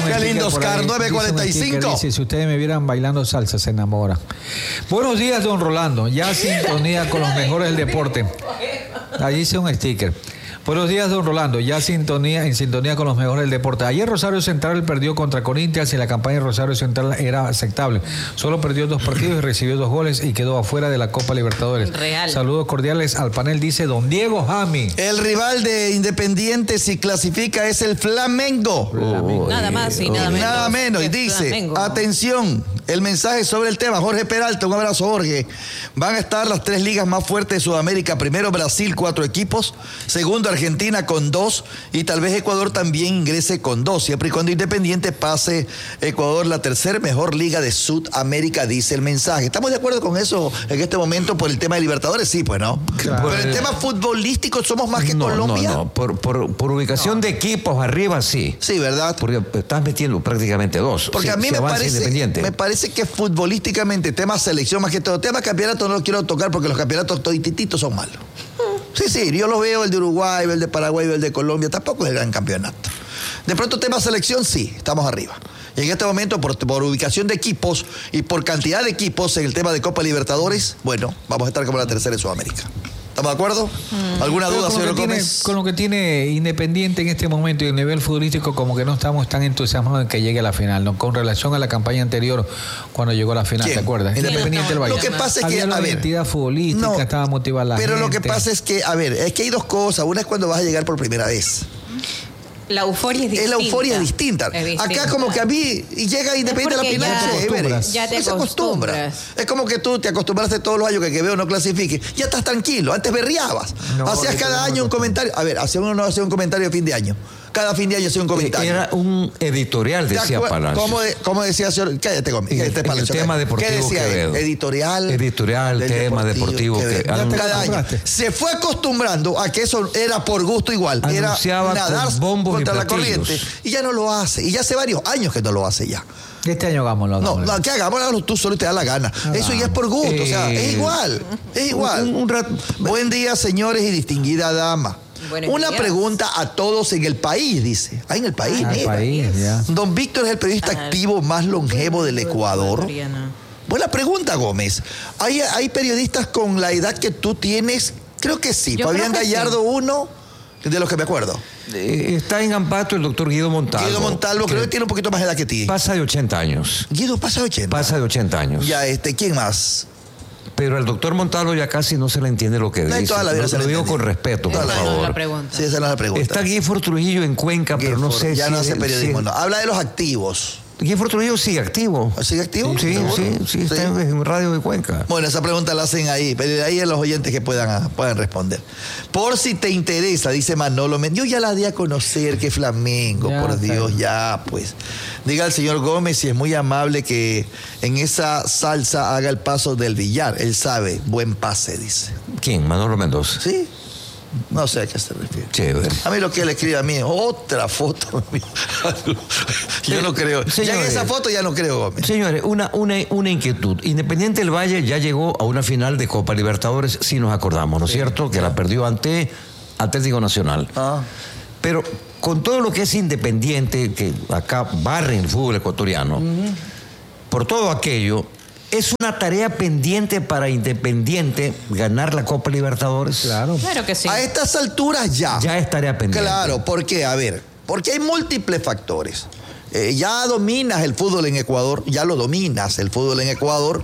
Qué lindo, Oscar, 9:45. Dice, si ustedes me vieran bailando salsa, se enamoran. Buenos días, don Rolando. Ya sintonía con los mejores del deporte. Allí dice un sticker. Buenos días, don Rolando. Ya en sintonía con los mejores del deporte. Ayer Rosario Central perdió contra Corinthians y la campaña de Rosario Central era aceptable. Solo perdió 2 partidos y recibió 2 goles y quedó afuera de la Copa Libertadores. Real. Saludos cordiales al panel, dice don Diego Jami. El rival de Independiente, si clasifica, es el Flamengo. Nada más y nada menos. Nada menos. Y El dice, Flamengo. atención, el mensaje sobre el tema. Jorge Peralta, un abrazo, Jorge. Van a estar las 3 ligas más fuertes de Sudamérica. Primero, Brasil, 4 equipos. Segundo, Argentina con 2. Y tal vez Ecuador también ingrese con 2. Siempre y cuando Independiente pase Ecuador la tercera mejor liga de Sudamérica, dice el mensaje. ¿Estamos de acuerdo con eso en este momento por el tema de Libertadores? Sí, pues, ¿no? Claro. Pero el tema futbolístico somos más que Colombia. No. Por ubicación de equipos arriba, sí. Sí, ¿verdad? Porque estás metiendo prácticamente 2. Porque a mí me parece que futbolísticamente, tema selección más que todo, tema campeonato no lo quiero tocar porque los campeonatos todititos son malos. Sí, yo lo veo, el de Uruguay, el de Paraguay, el de Colombia, tampoco es el gran campeonato. De pronto tema selección, sí, estamos arriba. Y en este momento, por ubicación de equipos y por cantidad de equipos en el tema de Copa Libertadores, bueno, vamos a estar como la tercera en Sudamérica. ¿Estamos de acuerdo? ¿Alguna duda, señor Gómez? Con lo que tiene Independiente en este momento y el nivel futbolístico, como que no estamos tan entusiasmados en que llegue a la final, ¿no? Con relación a la campaña anterior, cuando llegó a la final, ¿Quién? ¿te acuerdas? Independiente del Valle. Lo que pasa es que, había una identidad futbolística, estaba motivada la gente. Pero lo que pasa es que, es que hay 2 cosas. Una es cuando vas a llegar por primera vez. La euforia es distinta. La euforia es distinta. Acá como que a mí llega Independiente a la final. Ya te acostumbras. Es como que tú te acostumbraste todos los años que veo no clasifique. Ya estás tranquilo. Antes berriabas. Hacías cada año un comentario. A ver, hacía un comentario de fin de año. Cada fin de año hacía un comentario. Era un editorial, decía Palacio. ¿Cómo decía, señor? Cállate, Gómez. El tema deportivo. ¿Qué decía Quevedo. Editorial, tema deportivo. Cada año. Se fue acostumbrando a que eso era por gusto igual. Anunciaba era nadar con bombos contra y la platillos. corriente. Y ya no lo hace. Y ya hace varios años que no lo hace ya. Este año hagámoslo. No, que hagámoslo tú solo te da la gana. Eso ya es por gusto. O sea, es igual. Es igual. Buen día, señores y distinguida dama. Una pregunta a todos en el país, dice. En el país, ya. Don Víctor es el periodista activo más longevo del Ecuador. Buena pregunta, Gómez. ¿Hay periodistas con la edad que tú tienes? Creo que sí. Fabián Gallardo, uno, de los que me acuerdo. Está en Ambato el doctor Guido Montalvo. Guido Montalvo, creo que tiene un poquito más de edad que ti. Pasa de 80 años. Guido pasa de 80. Pasa de 80 años. Ya, ¿quién más? Pero al doctor Montalvo ya casi no se le entiende lo que dice. Toda la vida se lo digo con respeto, por favor. Sí, esa no es la pregunta. Está Gifford Trujillo en Cuenca, pero no sé ya si... no hace periodismo, no. Habla de los activos. Gifford Trujillo sigue activo. ¿Sigue activo? Sí, está en Radio de Cuenca. Bueno, esa pregunta la hacen ahí, pero ahí a los oyentes que puedan responder. Por si te interesa, dice Manolo, yo ya la di a conocer, que Flamengo, ya, por Dios, ya, pues. Diga al señor Gómez si es muy amable que en esa salsa haga el paso del billar. Él sabe, buen pase, dice. ¿Quién? Manolo Mendoza. Sí. No sé a qué se refiere. Chévere. A mí lo que él escribe a mí es otra foto. Yo no creo. Señores, ya en esa foto ya no creo, Gómez. Señores, una inquietud. Independiente del Valle ya llegó a una final de Copa Libertadores, si nos acordamos, ¿no es cierto? Que la perdió ante Atlético Nacional. Pero con todo lo que es Independiente, que acá barre el fútbol ecuatoriano, por todo aquello, ¿es una tarea pendiente para Independiente ganar la Copa Libertadores? Claro que sí. A estas alturas ya. Ya es tarea pendiente. Claro, ¿por qué? A ver, porque hay múltiples factores. Ya dominas el fútbol en Ecuador, ya lo dominas el fútbol en Ecuador.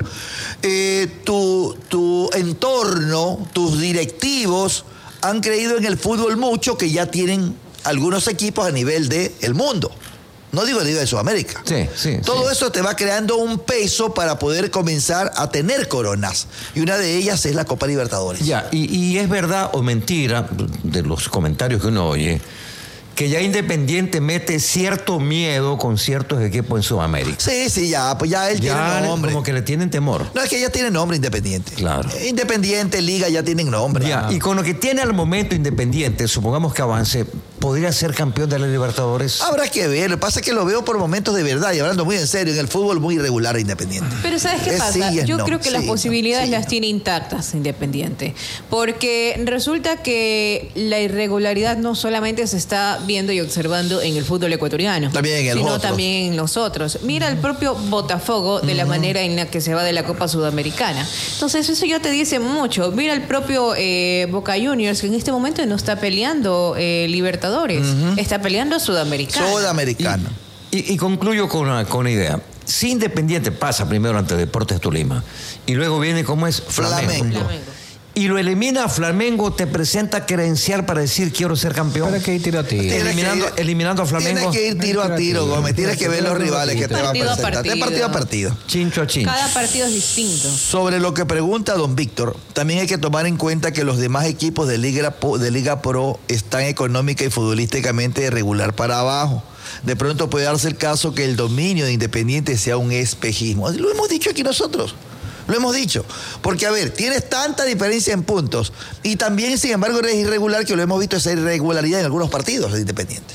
Tu entorno, tus directivos han creído en el fútbol mucho, que ya tienen algunos equipos a nivel del mundo. No digo a nivel de Sudamérica. Sí. Todo eso te va creando un peso para poder comenzar a tener coronas. Y una de ellas es la Copa Libertadores. Ya, y es verdad o mentira, de los comentarios que uno oye, que ya Independiente mete cierto miedo con ciertos equipos en Sudamérica. Sí, ya, pues ya él tiene nombre. Como que le tienen temor. No, es que ya tiene nombre Independiente. Claro. Independiente, Liga ya tienen nombre. Ya, y con lo que tiene al momento Independiente, supongamos que avance, podría ser campeón de la Libertadores? Habrá que ver. Lo que pasa es que lo veo por momentos de verdad y hablando muy en serio. En el fútbol muy irregular e Independiente. Pero ¿sabes qué pasa? Sí, Yo no, creo que las posibilidades sí, las tiene intactas Independiente. Porque resulta que la irregularidad no solamente se está viendo y observando en el fútbol ecuatoriano, también en el sino otros. también en los otros. Mira el propio Botafogo de la manera en la que se va de la Copa Sudamericana. Entonces eso ya te dice mucho. Mira el propio Boca Juniors, que en este momento no está peleando Libertadores, está peleando Sudamericana. Y concluyo con una idea. Si Independiente pasa primero ante Deportes Tolima y luego viene, ¿cómo es? Flamengo. Y lo elimina a Flamengo, te presenta credencial para decir quiero ser campeón. ¿Para qué ir tiro a tiro? Eliminando a Flamengo. Tienes que ir tiro a tiro, Gómez. Tienes que ver los rivales que te van a presentar. De partido a partido. Chincho a chincho. Cada partido es distinto. Sobre lo que pregunta don Víctor, también hay que tomar en cuenta que los demás equipos de Liga Pro están económica y futbolísticamente de regular para abajo. De pronto puede darse el caso que el dominio de Independiente sea un espejismo. Lo hemos dicho aquí nosotros. Lo hemos dicho. Porque, a ver, tienes tanta diferencia en puntos y también, sin embargo, eres irregular, que lo hemos visto esa irregularidad en algunos partidos de Independiente.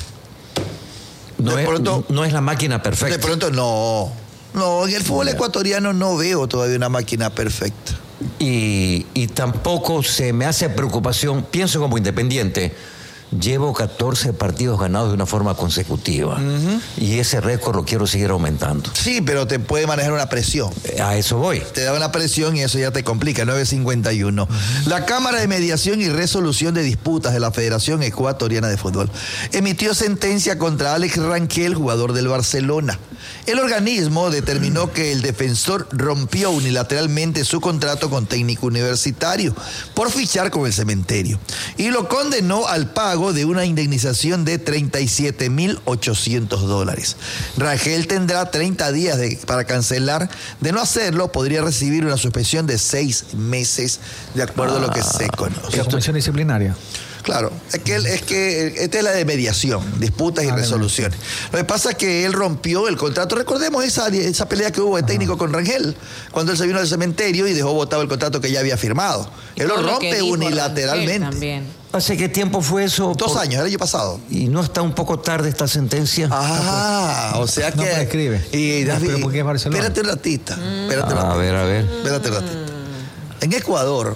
No es la máquina perfecta. De pronto, no. No, en el fútbol ecuatoriano no veo todavía una máquina perfecta. Y tampoco se me hace preocupación, pienso como Independiente. Llevo 14 partidos ganados de una forma consecutiva. Y ese récord lo quiero seguir aumentando. Sí, pero te puede manejar una presión. A eso voy. Te da una presión y eso ya te complica. 9:51. La Cámara de Mediación y Resolución de Disputas de la Federación Ecuatoriana de Fútbol emitió sentencia contra Alex Rangel, jugador del Barcelona. El organismo determinó que el defensor rompió unilateralmente su contrato con Técnico Universitario por fichar con el Cementerio y lo condenó al pago de una indemnización de $37,800. Rangel tendrá 30 días para cancelar. De no hacerlo, podría recibir una suspensión de 6 meses, de acuerdo a lo que se conoce. ¿La comisión disciplinaria? Claro, es que esta es la de mediación, disputas y resoluciones. Lo que pasa es que él rompió el contrato. Recordemos esa pelea que hubo de técnico con Rangel, cuando él se vino del Cementerio y dejó botado el contrato que ya había firmado. Él lo rompe unilateralmente. ¿Hace qué tiempo fue eso? 2 años, el año pasado. ¿Y no está un poco tarde esta sentencia? O sea que... No prescribe. Pero ¿por qué es Barcelona? Espérate un ratito. A ver. Espérate un ratito. En Ecuador.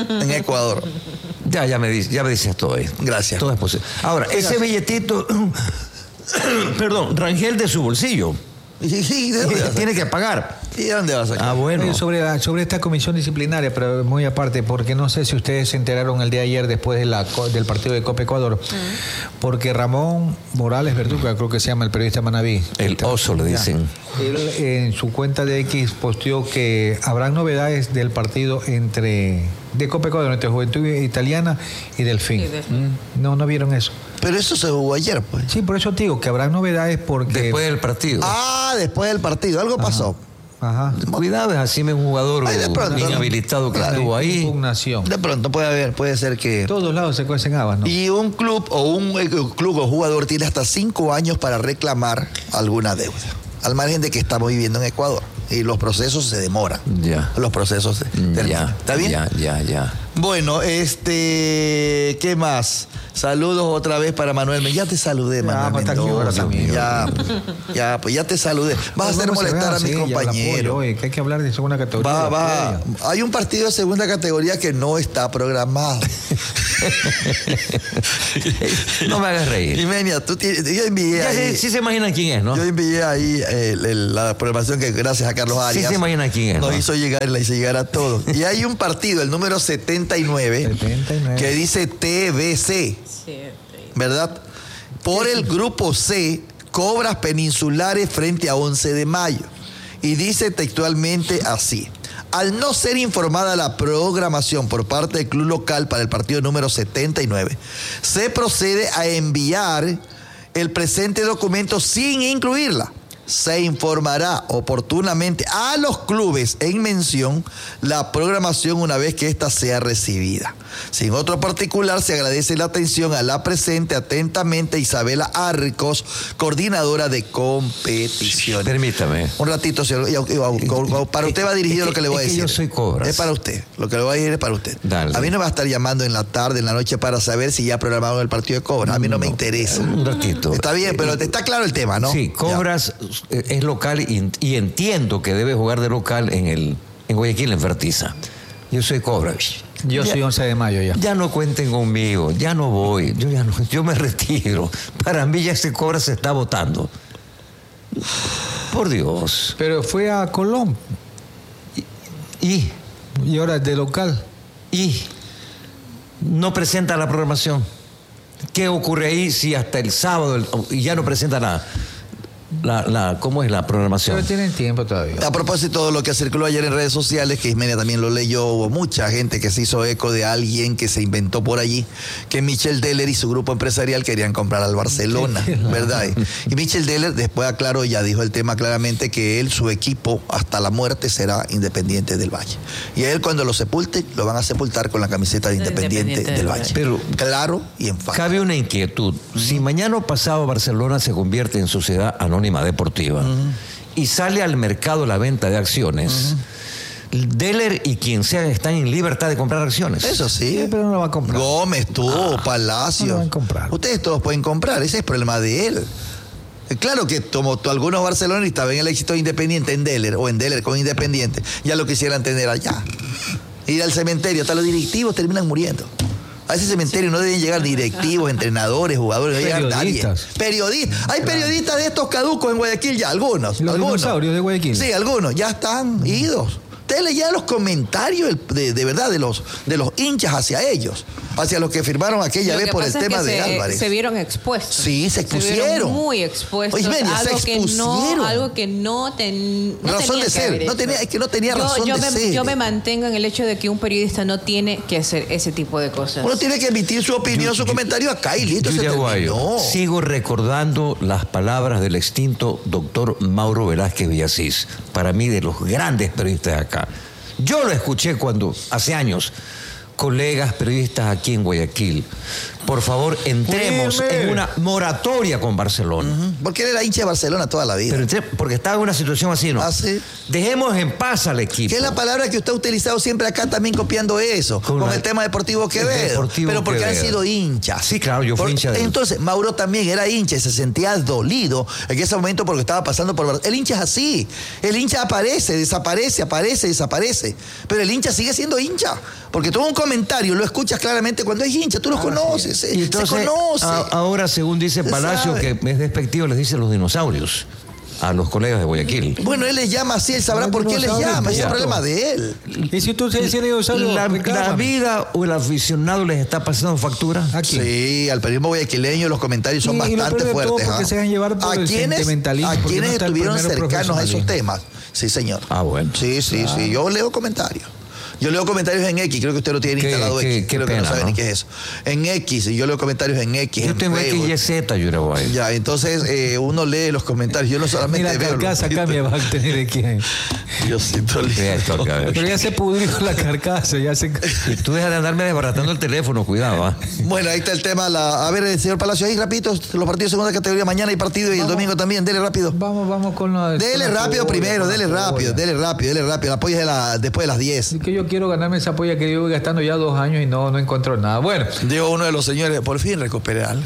Ya me dices todo eso. Gracias. Todo es posible. Ahora, ese billetito, perdón, Rangel de su bolsillo. Sí, tiene que pagar. ¿Y de dónde vas a sacar? Bueno. Sobre esta comisión disciplinaria, pero muy aparte, porque no sé si ustedes se enteraron el día de ayer después del partido de Copa Ecuador, porque Ramón Morales Verduga, creo que se llama el periodista Manaví. El oso le dicen. Él en su cuenta de X posteó que habrán novedades del partido de Copa Ecuador, entre Juventud Italiana y Delfín. No vieron eso. Pero eso se jugó ayer, pues. Sí, por eso te digo que habrán novedades porque... Después del partido. Después del partido. Algo pasó. Ajá. Cuidado, es así un jugador inhabilitado que estuvo ahí. Impugnación. De pronto puede ser que... Todos lados se cuecen habas, ¿no? Y un club o jugador tiene hasta 5 años para reclamar alguna deuda. Al margen de que estamos viviendo en Ecuador. Y los procesos se demoran. Ya. Los procesos se terminan. ¿Está bien? Ya. Bueno, ¿qué más? Saludos otra vez para Manuel. Ya te saludé, Manuel Mendoza. Pues ya te saludé. Vas a hacer molestar a mi compañero. Que hay que hablar de segunda categoría. Hay un partido de segunda categoría que no está programado. No me hagas reír. Imenia, yo envié ahí. Sí se imaginan quién es, ¿no? Yo envié ahí la programación que gracias a Carlos Arias. Sí se imaginan quién es, nos hizo llegar a todos. Y hay un partido, el número 79. Que dice TBC. ¿Verdad? Por el grupo C, Cobras Peninsulares frente a 11 de mayo. Y dice textualmente así: al no ser informada la programación por parte del club local para el partido número 79, se procede a enviar el presente documento sin incluirla, se informará oportunamente a los clubes en mención la programación una vez que ésta sea recibida. Sin otro particular, se agradece la atención a la presente. Atentamente, Isabela Arcos, coordinadora de competiciones. Permítame. Un ratito, señor. Para usted va dirigido lo que le voy a decir. Yo soy Cobras. Es para usted. Lo que le voy a decir es para usted. Dale. A mí no me va a estar llamando en la tarde, en la noche, para saber si ya programaron el partido de Cobras. A mí no me interesa. Un ratito. Está bien, pero está claro el tema, ¿no? Sí, Cobras es local y entiendo que debe jugar de local en Guayaquil, en Fertiza. Yo soy Cobras. Yo soy 11 de mayo ya. Ya no cuenten conmigo, ya no voy, yo me retiro. Para mí ya ese Cobras se está votando. Por Dios. Pero fue a Colón. Y ahora es de local. Y no presenta la programación. ¿Qué ocurre ahí si hasta el sábado y ya no presenta nada? ¿Cómo es la programación? Pero tienen tiempo todavía. A propósito de lo que circuló ayer en redes sociales, que Ismenia también lo leyó, hubo mucha gente que se hizo eco de alguien que se inventó por allí, que Michel Deller y su grupo empresarial querían comprar al Barcelona, ¿verdad? Y Michel Deller después aclaró, ya dijo el tema claramente, que él, su equipo, hasta la muerte será Independiente del Valle. Y a él, cuando lo sepulten, lo van a sepultar con la camiseta de Independiente del Valle. Pero claro y enfático. Cabe una inquietud. Si mañana o pasado Barcelona se convierte en sociedad anónima deportiva y sale al mercado la venta de acciones, Deller y quien sea están en libertad de comprar acciones. Eso sí. Pero no lo va a comprar. Gómez, tú, Palacios. No lo van a comprar. Ustedes todos pueden comprar, ese es el problema de él. Claro que como algunos barcelonistas ven el éxito de Independiente en Deller o en Deller con Independiente, ya lo quisieran tener allá. Ir al cementerio, hasta los directivos terminan muriendo. A ese cementerio no deben llegar directivos, entrenadores, jugadores, no debe llegar nadie. Periodistas. Hay periodistas de estos caducos en Guayaquil ya, algunos. Los dinosaurios de Guayaquil. Sí, algunos, ya están idos. Ustedes leían los comentarios de verdad de los hinchas hacia ellos, hacia los que firmaron aquella vez por el tema de Álvarez. Se vieron expuestos. Sí, se expusieron. Se vieron muy expuestos. Oye, Algo que no razón de ser. Es que no tenía razón de ser. Yo me mantengo en el hecho de que un periodista no tiene que hacer ese tipo de cosas. Uno tiene que emitir su opinión, su comentario acá y listo. Sigo recordando las palabras del extinto doctor Mauro Velázquez Villasís, para mí de los grandes periodistas de acá. Yo lo escuché cuando, hace años, colegas periodistas aquí en Guayaquil, por favor, entremos en una moratoria con Barcelona. Porque él era hincha de Barcelona toda la vida. Pero porque estaba en una situación así, ¿no? ¿Sí? Dejemos en paz al equipo. Que es la palabra que usted ha utilizado siempre acá también copiando eso, con el tema Deportivo Quevedo. Pero porque han sido hinchas. Sí, claro, yo fui hincha de él. Entonces, Mauro también era hincha y se sentía dolido en ese momento porque estaba pasando por... El hincha es así. El hincha aparece, desaparece, aparece, desaparece. Pero el hincha sigue siendo hincha. Porque todo un comentario lo escuchas claramente cuando es hincha. Tú los conoces. Y entonces, se conoce. Ahora, según dice Palacio, que es despectivo, les dice los dinosaurios a los colegas de Guayaquil. Bueno, él les llama así, él sabrá por qué les llama, ese es el problema de él. Y si tú se dices dinosaurio, la vida o el aficionado les está pasando factura. Sí, al periodismo guayaquileño los comentarios son bastante fuertes. Porque se dejan llevar por el sentimentalismo. ¿A quienes estuvieron cercanos a esos temas? Sí, señor. Ah, bueno. Sí. Yo leo comentarios. Yo leo comentarios en X, creo que usted lo tiene instalado X. Creo que no sabe ni qué es eso. En X, yo leo comentarios en X. Yo tengo X y Z, Yuraguay. Ya, entonces uno lee los comentarios. Yo no solamente veo. La carcasa cambia, va a tener X. Diosito lindo. Pero ya se pudrió la carcasa. Y tú dejas de andarme desbaratando el teléfono, cuidado. ¿Ah? Bueno, ahí está el tema. A ver, señor Palacio, ahí rapidito, los partidos de segunda categoría. Mañana hay partido y el domingo también. Dele rápido. Vamos con la... Dele rápido primero, dele rápido. La apoya después de las 10. Es que yo quiero ganarme esa polla que llevo gastando ya 2 años y no encuentro nada. Bueno. Digo, uno de los señores, por fin recuperé algo.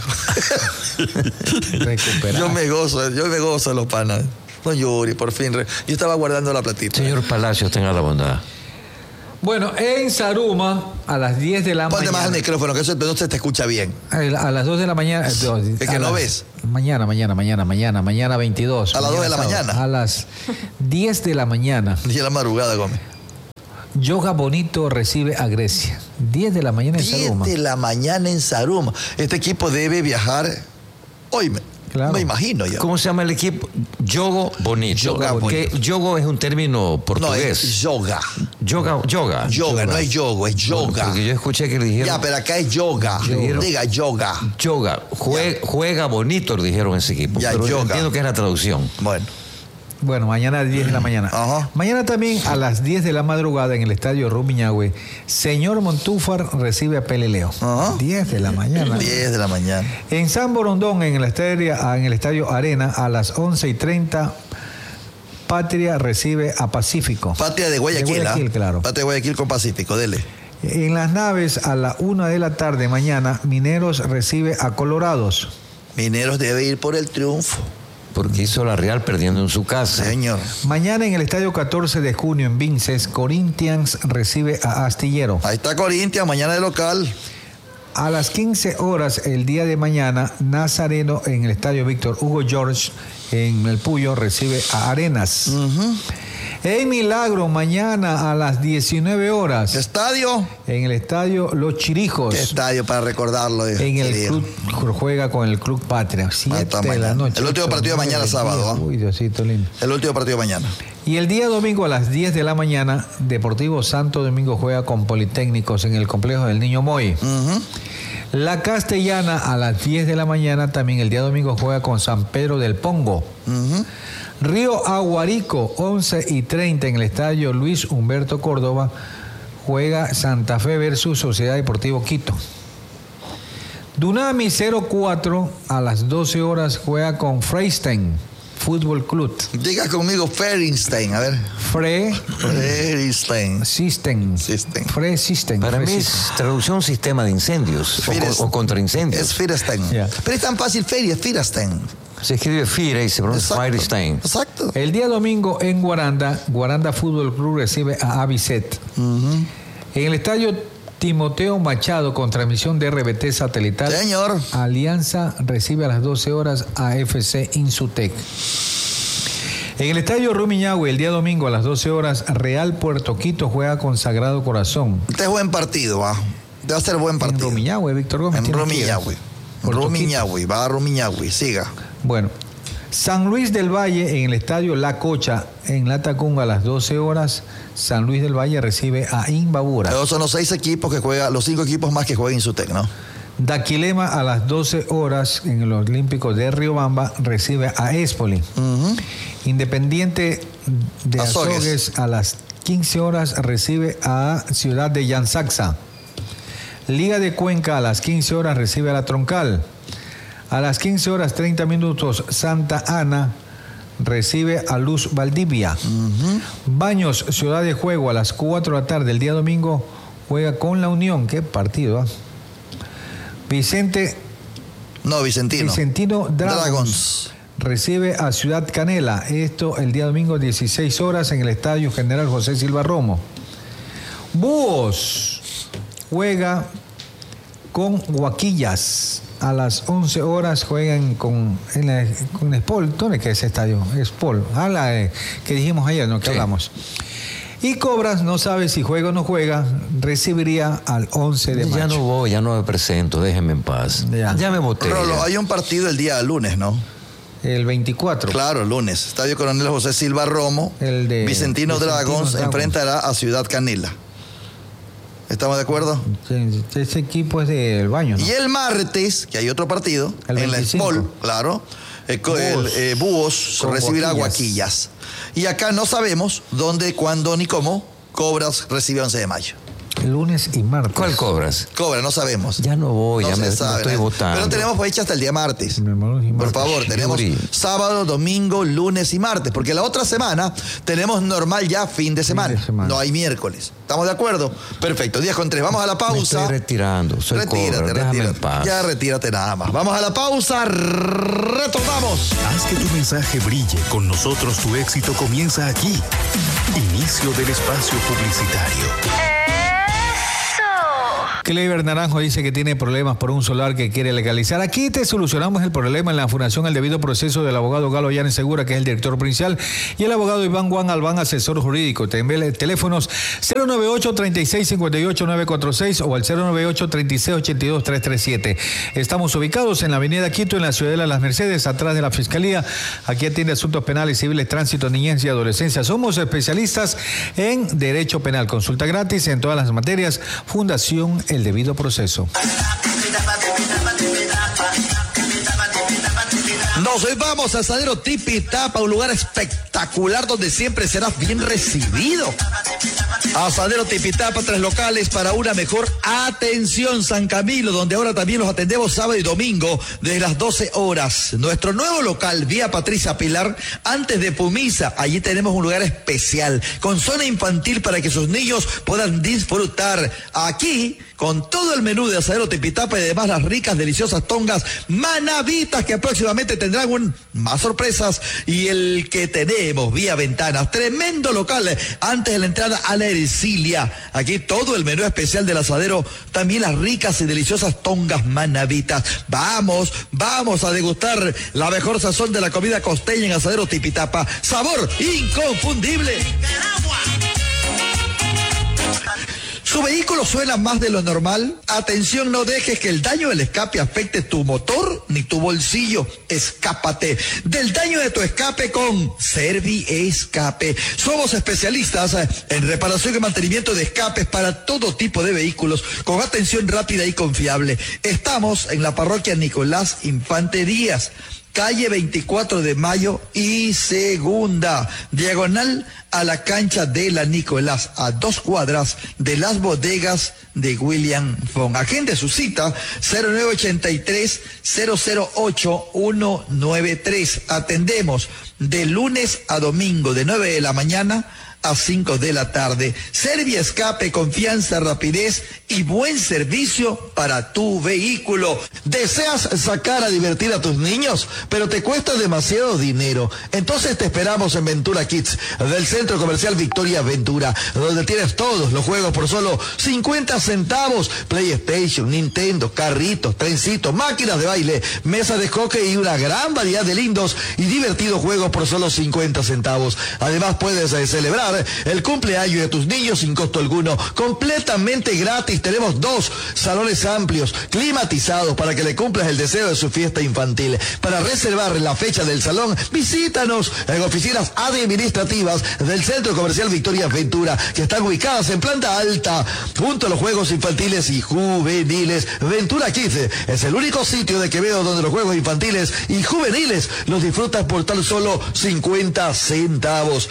Yo me gozo de los panas. No llore, por fin. Yo estaba guardando la platita. Señor Palacios, tenga la bondad. Bueno, en Saruma, a las 10 de la mañana. Ponte más el micrófono, que eso no se te escucha bien. A las 2 de la mañana. Es que no ves. Mañana 22. A las 2 de la mañana. A las 10 de la mañana. 10 de la madrugada, Gómez. Yoga Bonito recibe a Grecia. 10 de la mañana en Saruma. 10 de la mañana en Saruma. Este equipo debe viajar hoy. Claro. Me imagino ya. ¿Cómo se llama el equipo? Yogo Bonito. Porque yogo es un término portugués. No, es yoga. Yoga, no es yogo, es yoga. Bueno, porque yo escuché que le dijeron... Ya, pero acá es yoga. Diga yoga. Yoga. Juega bonito, le dijeron ese equipo. Ya, pero yoga. Entiendo que es la traducción. Bueno. Bueno, mañana a 10 de la mañana. Ajá. Mañana también a las 10 de la madrugada en el estadio Rumiñahui, señor Montúfar recibe a Peleleo. Ajá. 10 de la mañana. 10 de la mañana. En San Borondón, en el estadio Arena, a las 11:30, Patria recibe a Pacífico. Patria de Guayaquil. De Guayaquil, claro. Patria de Guayaquil con Pacífico, dele. En Las Naves, a la 1 de la tarde mañana, Mineros recibe a Colorados. Mineros debe ir por el triunfo. Porque hizo la Real perdiendo en su casa. Señor. Mañana en el estadio 14 de junio en Vinces, Corinthians recibe a Astillero. Ahí está Corinthians, mañana de local. A las 15 horas el día de mañana, Nazareno en el estadio Víctor Hugo George en el Puyo recibe a Arenas. En Milagro, mañana a las 19 horas. ¿Estadio? En el estadio Los Chirijos. ¿Qué estadio para recordarlo? En el club juega con el Club Patria. 7 de la noche. El último partido de mañana sábado. Uy, Diosito lindo. El último partido de mañana. Y el día domingo a las 10 de la mañana, Deportivo Santo Domingo juega con Politécnicos en el complejo del Niño Moy. La Castellana a las 10 de la mañana, también el día domingo juega con San Pedro del Pongo. Río Aguarico, 11:30 en el estadio Luis Humberto Córdoba, juega Santa Fe versus Sociedad Deportivo Quito. Dunami 04 a las 12 horas juega con Freistein Fútbol Club. Diga conmigo Freistein, a ver. Freistein. System. Para mí es traducción sistema de incendios o contra incendios. Es Freistein. Yeah. Pero es tan fácil, Freistein. Se escribe Fire y se pronuncia Freistein. Exacto. El día domingo en Guaranda Fútbol Club recibe a Avicet. En el estadio Timoteo Machado con transmisión de RBT satelital. Señor. Alianza recibe a las 12 horas a FC Insutec. En el estadio Rumiñahui el día domingo a las 12 horas Real Puerto Quito juega con Sagrado Corazón. Este es buen partido, va. Debe ser buen partido. En Rumiñahui, Víctor Gómez. En Rumiñahui. Rumiñahui, va a Rumiñahui, siga. Bueno, San Luis del Valle en el estadio La Cocha en Latacunga a las 12 horas. San Luis del Valle recibe a Imbabura. Esos son los 6 equipos que juegan, los 5 equipos más que juegan Insutec, ¿no? Daquilema a las 12 horas en los Olímpicos de Riobamba recibe a Espoli. Independiente de Azogues a las 15 horas recibe a Ciudad de Yansaxa. Liga de Cuenca a las 15 horas recibe a La Troncal. A las 15 horas 30 minutos Santa Ana recibe a Luz Valdivia. Baños, Ciudad de Juego a las 4 de la tarde el día domingo juega con La Unión. ¿Qué partido? Vicentino Dragons recibe a Ciudad Canela. Esto el día domingo 16 horas en el Estadio General José Silva Romo. Búhos juega con Huaquillas. A las 11 horas juegan con Spol. ¿Dónde queda ese estadio? Spol. Que dijimos ayer, ¿no? Que hablamos. Y Cobras no sabe si juega o no juega, recibiría al 11 de mayo. Ya no me presento, déjenme en paz. Ya me voté. Rolo, hay un partido el día lunes, ¿no? El 24. Claro, el lunes. Estadio Coronel José Silva Romo. El de Vicentino Dragons enfrentará a Ciudad Canela. ¿Estamos de acuerdo? Sí, ese equipo es del Baño, ¿no? Y el martes, que hay otro partido, en la Spol, claro, Búhos recibirá Huaquillas. Y acá no sabemos dónde, cuándo ni cómo Cobras recibe 11 de mayo. Lunes y martes. ¿Cuál Cobras? Cobra, no sabemos. Ya no voy, ya me estoy votando. Pero tenemos fecha hasta el día martes. Por favor, tenemos sábado, domingo, lunes y martes. Porque la otra semana tenemos normal ya fin de semana. No hay miércoles. ¿Estamos de acuerdo? Perfecto, 10:03. Vamos a la pausa. Me estoy retirando. Retírate. Déjame en paz. Ya retírate nada más. Vamos a la pausa. Retornamos. Haz que tu mensaje brille. Con nosotros tu éxito comienza aquí. Inicio del espacio publicitario. Clever Naranjo dice que tiene problemas por un solar que quiere legalizar. Aquí te solucionamos el problema en la Fundación El Debido Proceso del abogado Galo Llanes Segura, que es el director principal, y el abogado Iván Juan Albán, asesor jurídico. Teléfonos 098-3658-946 o al 098-3682-337. Estamos ubicados en la avenida Quito, en la Ciudadela de las Mercedes, atrás de la Fiscalía. Aquí atiende asuntos penales, civiles, tránsito, niñez y adolescencia. Somos especialistas en derecho penal. Consulta gratis en todas las materias. Fundación El Debido Proceso. Hoy vamos al Asadero Tipitapa, un lugar espectacular donde siempre serás bien recibido. Asadero Tipitapa, 3 locales para una mejor atención. San Camilo, donde ahora también los atendemos sábado y domingo desde las 12 horas. Nuestro nuevo local, vía Patricia Pilar, antes de Pumisa. Allí tenemos un lugar especial con zona infantil para que sus niños puedan disfrutar. Aquí, con todo el menú de Asadero Tipitapa y además las ricas, deliciosas tongas manavitas que próximamente tendrán más sorpresas. Y el que tenemos vía ventanas, tremendo local antes de la entrada a la Ercilia. Aquí todo el menú especial del asadero, también las ricas y deliciosas tongas manavitas. Vamos a degustar la mejor sazón de la comida costeña en Asadero Tipitapa. Sabor inconfundible. ¿Su vehículo suena más de lo normal? Atención, no dejes que el daño del escape afecte tu motor ni tu bolsillo. Escápate del daño de tu escape con Serviescape. Somos especialistas en reparación y mantenimiento de escapes para todo tipo de vehículos con atención rápida y confiable. Estamos en la parroquia Nicolás Infante Díaz, calle 24 de Mayo y Segunda, diagonal a la cancha de la Nicolás, a 2 cuadras de las bodegas de William Fong. Agende su cita 0983-008-193. Atendemos de lunes a domingo de 9 de la mañana a 5 de la tarde. Serviescape, confianza, rapidez y buen servicio para tu vehículo. ¿Deseas sacar a divertir a tus niños, pero te cuesta demasiado dinero? Entonces te esperamos en Ventura Kids, del Centro Comercial Victoria Ventura, donde tienes todos los juegos por solo 50 centavos. PlayStation, Nintendo, carritos, trencitos, máquinas de baile, mesa de hockey y una gran variedad de lindos y divertidos juegos por solo 50 centavos. Además puedes celebrar el cumpleaños de tus niños sin costo alguno, completamente gratis. Tenemos 2 salones amplios, climatizados, para que le cumplas el deseo de su fiesta infantil. Para reservar la fecha del salón, visítanos en oficinas administrativas del Centro Comercial Victoria Ventura, que están ubicadas en planta alta, junto a los juegos infantiles y juveniles. Ventura Kids es el único sitio de Quevedo donde los juegos infantiles y juveniles los disfrutas por tan solo 50 centavos.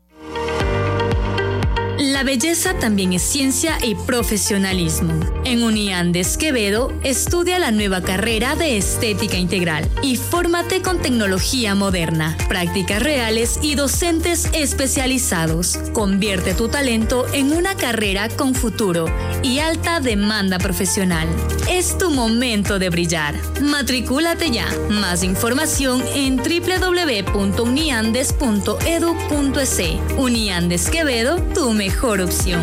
La belleza también es ciencia y profesionalismo. En Uniandes Quevedo, estudia la nueva carrera de Estética Integral y fórmate con tecnología moderna, prácticas reales y docentes especializados. Convierte tu talento en una carrera con futuro y alta demanda profesional. Es tu momento de brillar. Matricúlate ya. Más información en www.uniandes.edu.es. Uniandes Quevedo, tu mejor opción.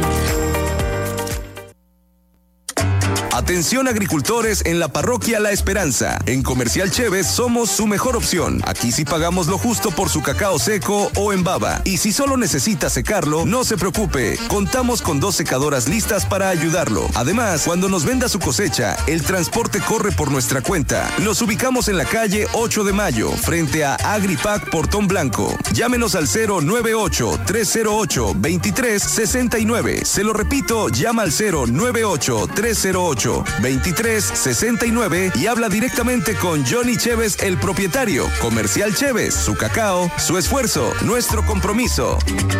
Atención agricultores en la parroquia La Esperanza. En Comercial Chévez somos su mejor opción. Aquí sí pagamos lo justo por su cacao seco o en baba. Y si solo necesita secarlo, no se preocupe. Contamos con 2 secadoras listas para ayudarlo. Además, cuando nos venda su cosecha, el transporte corre por nuestra cuenta. Nos ubicamos en la calle 8 de Mayo, frente a Agripac Portón Blanco. Llámenos al 098-308-2369. Se lo repito, llama al 098-308-2369 y habla directamente con Johnny Chévez, el propietario. Comercial Chévez, su cacao, su esfuerzo, nuestro compromiso.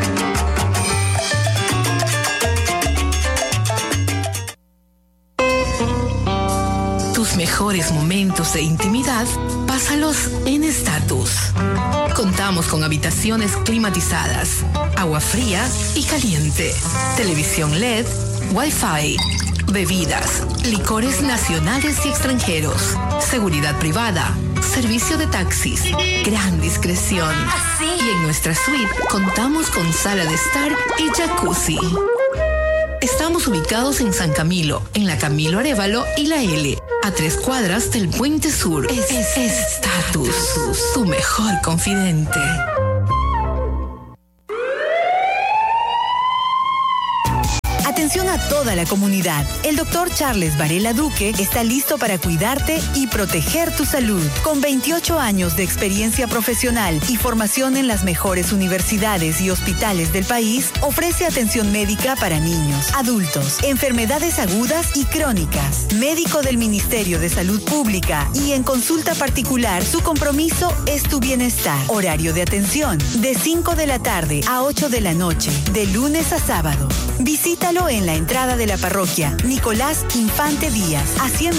Tus mejores momentos de intimidad, pásalos en Estatus. Contamos con habitaciones climatizadas, agua fría y caliente, televisión LED, Wi-Fi, bebidas, licores nacionales y extranjeros, seguridad privada, servicio de taxis, gran discreción. Y en nuestra suite contamos con sala de estar y jacuzzi. Estamos ubicados en San Camilo, en la Camilo Arévalo y la L, a 3 cuadras del Puente Sur. Estatus, tu mejor confidente. Atención a toda la comunidad. El doctor Charles Varela Duque está listo para cuidarte y proteger tu salud. Con 28 años de experiencia profesional y formación en las mejores universidades y hospitales del país, ofrece atención médica para niños, adultos, enfermedades agudas y crónicas. Médico del Ministerio de Salud Pública y en consulta particular, su compromiso es tu bienestar. Horario de atención de 5 de la tarde a 8 de la noche, de lunes a sábado. Visítalo en la entrada de la parroquia Nicolás Infante Díaz, haciendo